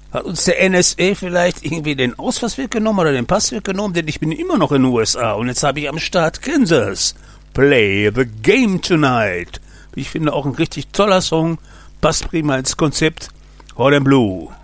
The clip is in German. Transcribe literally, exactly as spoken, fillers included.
Hat uns der N S A vielleicht irgendwie den Ausweis weggenommen oder den Pass weggenommen? Denn ich bin immer noch in den U S A und jetzt habe ich am Start Kansas. Play the game tonight. Wie ich finde, auch ein richtig toller Song. Passt prima ins Konzept. Hot and Blue.